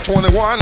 21.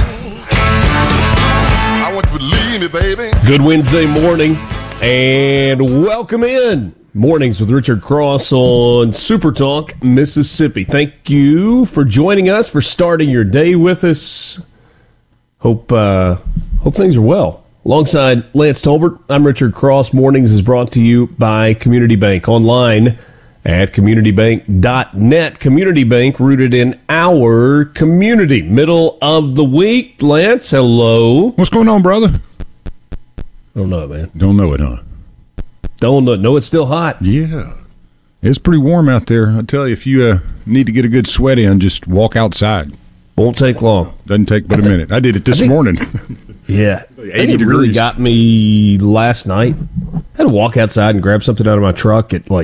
I want you to believe me, baby. Good Wednesday morning, and welcome in. Mornings with Richard Cross on Super Talk, Mississippi. Thank you for joining us, for starting your day with us. Hope things are well. Alongside Lance Tolbert, I'm Richard Cross. Mornings is brought to you by Community Bank. Online at communitybank.net. Community Bank, rooted in our community. Middle of the week. Lance, hello. What's going on, brother? Don't know, man. Don't know it, huh? Don't know. No, it's still hot. Yeah. It's pretty warm out there. I tell you, if you need to get a good sweat in, just walk outside. Won't take long. Doesn't take but a minute. I did it this morning. Yeah. 80 it degrees. Really got me last night. I had to walk outside and grab something out of my truck at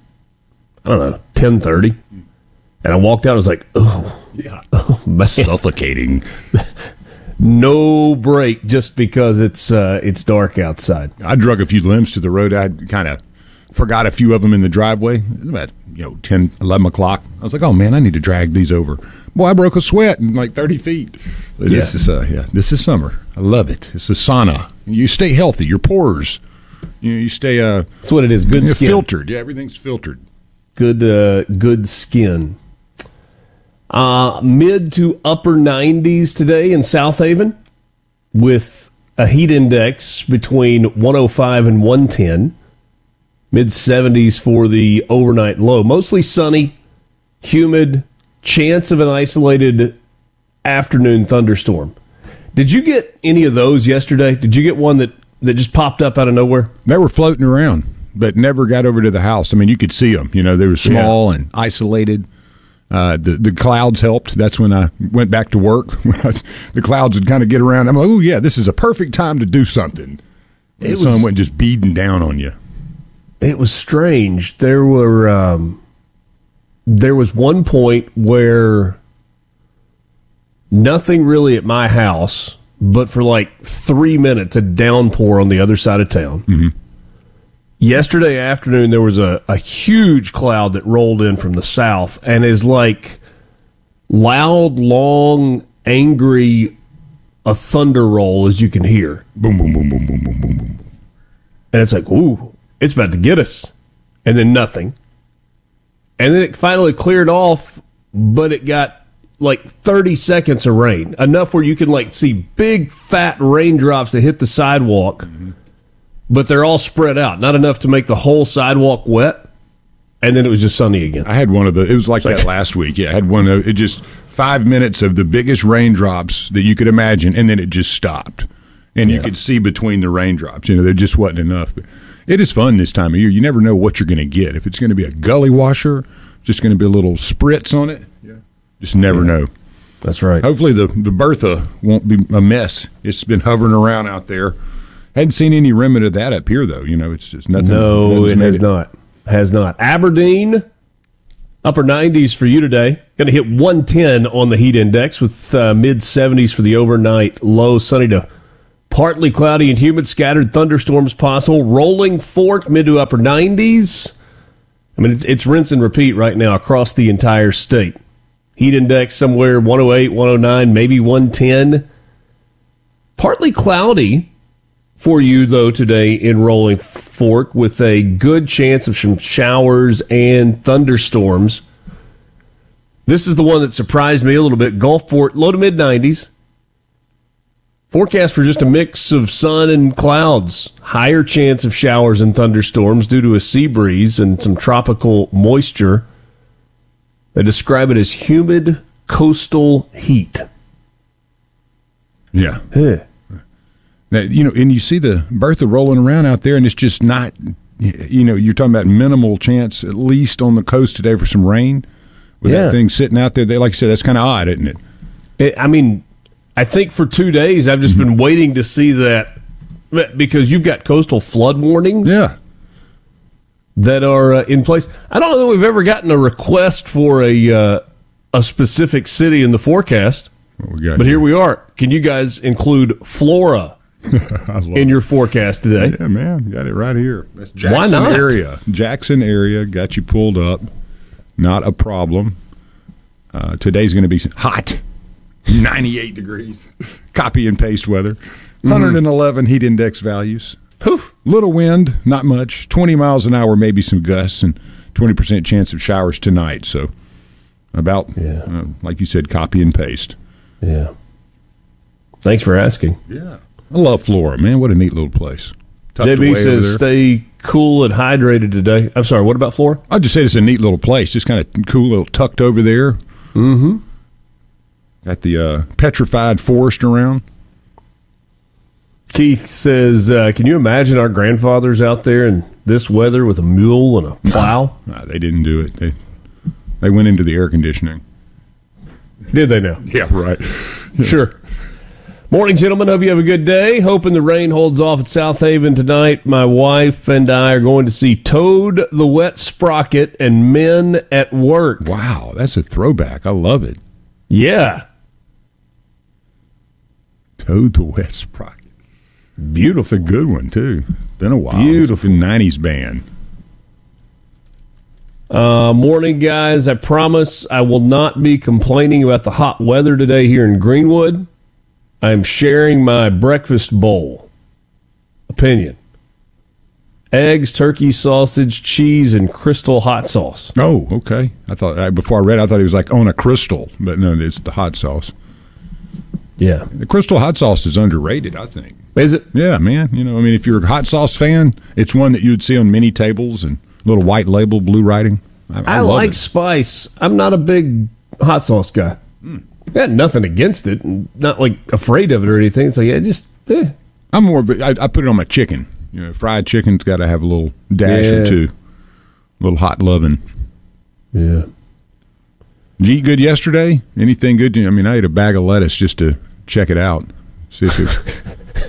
10:30. And I walked out, I was like, oh. Yeah. Oh, man. Suffocating. No break just because it's dark outside. I drug a few limbs to the road. I kind of forgot a few of them in the driveway. It was about 10, 11 o'clock. I was like, oh, man, I need to drag these over. Boy, I broke a sweat in like 30 feet. This is summer. I love it. It's a sauna. You stay healthy. Your pores, you stay that's what it is. Good skin. Filtered. Yeah, everything's filtered. Good skin. Mid to upper 90s today in South Haven, with a heat index between 105 and 110. Mid 70s for the overnight low. Mostly sunny, humid, chance of an isolated afternoon thunderstorm. Did you get any of those yesterday? Did you get one that just popped up out of nowhere? They were floating around, but never got over to the house. I mean, you could see them. They were small and isolated. The clouds helped. That's when I went back to work. The clouds would kind of get around. I'm like, oh, yeah, this is a perfect time to do something. The sun went just beating down on you. It was strange. There was one point where nothing really at my house, but for like 3 minutes, a downpour on the other side of town. Mm-hmm. Yesterday afternoon, there was a huge cloud that rolled in from the south and is like loud, long, angry, a thunder roll as you can hear. Boom, boom, boom, boom, boom, boom, boom, boom. And it's like, ooh, it's about to get us. And then nothing. And then it finally cleared off, but it got like 30 seconds of rain. Enough where you can see big, fat raindrops that hit the sidewalk. Mm-hmm. But they're all spread out. Not enough to make the whole sidewalk wet. And then it was just sunny again. I had one of it was like that last week. Yeah, I had one of it, just 5 minutes of the biggest raindrops that you could imagine, and then it just stopped. And you could see between the raindrops. There just wasn't enough. But it is fun this time of year. You never know what you're going to get. If it's going to be a gully washer, just going to be a little spritz on it. Yeah. Just never know. That's right. Hopefully the Bertha won't be a mess. It's been hovering around out there. Hadn't seen any remnant of that up here, though. It's just nothing. No, it has not. Has not. Aberdeen, upper 90s for you today. Going to hit 110 on the heat index with mid-70s for the overnight low. Sunny to partly cloudy and humid. Scattered thunderstorms possible. Rolling Fork, mid to upper 90s. I mean, it's rinse and repeat right now across the entire state. Heat index somewhere 108, 109, maybe 110. Partly cloudy for you, though, today in Rolling Fork with a good chance of some showers and thunderstorms. This is the one that surprised me a little bit. Gulfport, low to mid-90s. Forecast for just a mix of sun and clouds. Higher chance of showers and thunderstorms due to a sea breeze and some tropical moisture. They describe it as humid coastal heat. Yeah. Huh. Now, and you see the Bertha rolling around out there, and it's just not, you're talking about minimal chance, at least on the coast today, for some rain. With that thing sitting out there, like you said, that's kind of odd, isn't it? I think for 2 days I've just been waiting to see that, because you've got coastal flood warnings that are in place. I don't know that we've ever gotten a request for a specific city in the forecast, but here we are. Can you guys include Flora in your forecast today? Yeah, man, got it right here. That's Jackson Why not? area. Jackson area, got you pulled up. Not a problem. Today's going to be hot. 98 degrees. Copy and paste weather. 111 heat index values. Whew. Little wind, not much. 20 miles an hour, maybe some gusts, and 20% chance of showers tonight. So about, like you said, copy and paste. Yeah. Thanks for asking. Yeah. I love Flora, man. What a neat little place. Tucked JB away says stay cool and hydrated today. I'm sorry, what about Flora? I'll just say it's a neat little place. Just kind of cool, little tucked over there. Mm-hmm. Got the petrified forest around. Keith says, can you imagine our grandfathers out there in this weather with a mule and a plow? No, they didn't do it. They went into the air conditioning. Did they now? Yeah, right. Sure. Morning, gentlemen. Hope you have a good day. Hoping the rain holds off at South Haven tonight. My wife and I are going to see Toad the Wet Sprocket and Men at Work. Wow, that's a throwback. I love it. Yeah. Toad the Wet Sprocket. Beautiful. It's a good one, too. Been a while. Beautiful. It's a 90s band. Morning, guys. I promise I will not be complaining about the hot weather today here in Greenwood. I'm sharing my breakfast bowl opinion. Eggs, turkey, sausage, cheese, and Crystal hot sauce. Oh, okay. I thought before I read, I thought it was like on a Crystal, but no, it's the hot sauce. Yeah, the Crystal hot sauce is underrated, I think. Is it? Yeah, man. You know, I mean, if you're a hot sauce fan, it's one that you'd see on many tables and little white label, blue writing. I like spice. I'm not a big hot sauce guy. I got nothing against it, not like afraid of it or anything. It's like, I'm more. I put it on my chicken. You know, fried chicken's got to have a little dash or two, a little hot loving. Yeah. Did you eat good yesterday? Anything good? I mean, I ate a bag of lettuce just to check it out. See if it.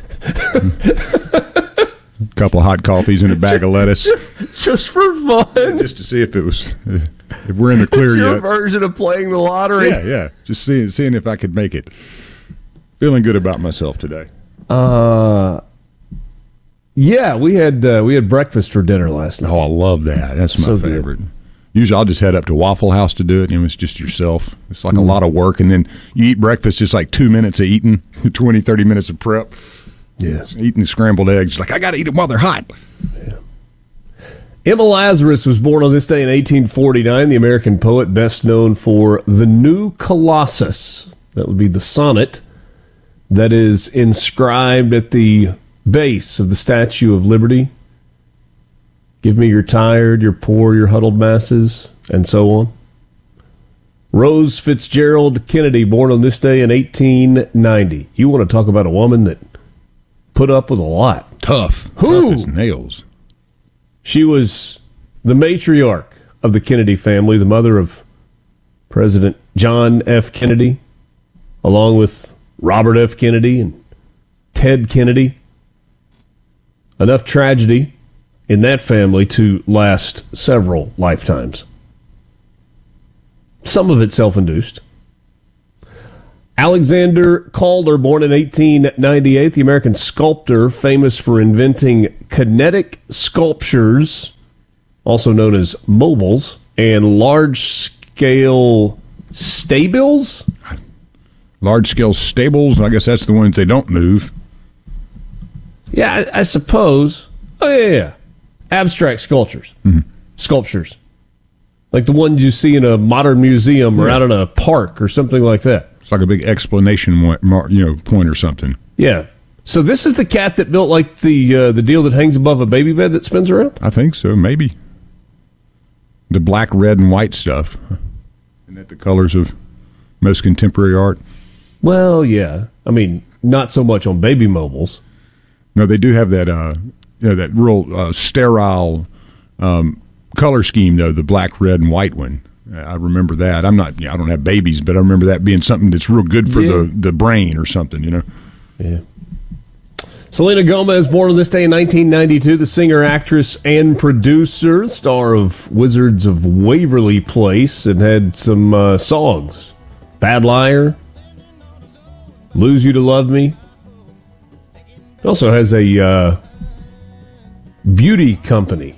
A couple of hot coffees and a bag of lettuce, just for fun, just to see if it was. If we're in the clear it's your yet. version of playing the lottery. Yeah. Just seeing if I could make it. Feeling good about myself today. Yeah, we had breakfast for dinner last night. Oh, I love that. That's my favorite. Good. Usually I'll just head up to Waffle House to do it, and it's just yourself. It's like a lot of work, and then you eat breakfast, just like 2 minutes of eating, 20, 30 minutes of prep. Yeah. Eating scrambled eggs. Like, I got to eat them while they're hot. Yeah. Emma Lazarus was born on this day in 1849, the American poet best known for The New Colossus. That would be the sonnet that is inscribed at the base of the Statue of Liberty. Give me your tired, your poor, your huddled masses, and so on. Rose Fitzgerald Kennedy, born on this day in 1890. You want to talk about a woman that put up with a lot. Tough as nails. She was the matriarch of the Kennedy family, the mother of President John F. Kennedy, along with Robert F. Kennedy and Ted Kennedy. Enough tragedy in that family to last several lifetimes. Some of it self-induced. Alexander Calder, born in 1898, the American sculptor famous for inventing kinetic sculptures, also known as mobiles, and large-scale stables? Large-scale stables, I guess that's the ones they don't move. Yeah, I suppose. Oh, yeah. Abstract sculptures. Mm-hmm. Sculptures. Like the ones you see in a modern museum or out in a park or something like that. It's like a big explanation point or something. Yeah. So this is the cat that built like the deal that hangs above a baby bed that spins around? I think so, maybe. The black, red, and white stuff. Isn't that the colors of most contemporary art? Well, yeah. I mean, not so much on baby mobiles. No, they do have that that real sterile color scheme, though, the black, red, and white one. I remember that. I don't have babies, but I remember that being something that's real good for the brain or something, you know? Yeah. Selena Gomez, born on this day in 1992, the singer, actress, and producer, star of Wizards of Waverly Place, and had some songs. Bad Liar, Lose You to Love Me. It also has a beauty company.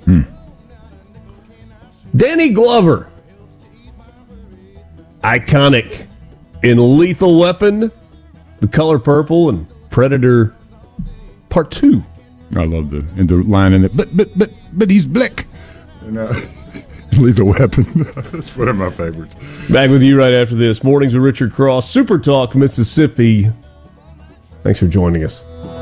Danny Glover. Iconic in Lethal Weapon, The Color Purple, and Predator Part 2. I love the line in the but he's black. And, Lethal Weapon. That's one of my favorites. Back with you right after this. Mornings with Richard Cross, Super Talk, Mississippi. Thanks for joining us.